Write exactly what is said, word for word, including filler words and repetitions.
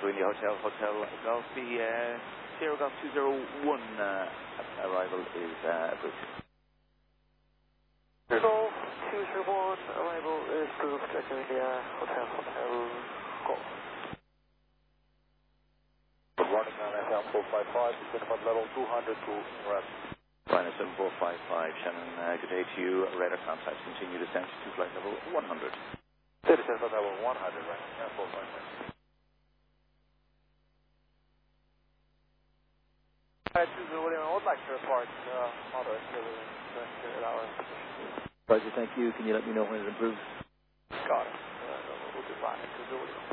Echo India Hotel, Hotel Golf, the uh, Sierra Golf two zero one uh, arrival is uh, approved. Golf two zero one, arrival is approved, Echo India Hotel, Hotel Golf. Good morning on F M four five five, descend about level two hundred to rest. Rhino seven four five five, Shannon, uh, good day to you. Radar contacts continue descent to flight level one hundred. Descend about level one hundred, right? F M four five five. Alright, two zero one, I would like to report uh, auto activity at our position. Roger, thank you. Can you let me know when it improves? Got it. Uh, we'll do fine. two zero one.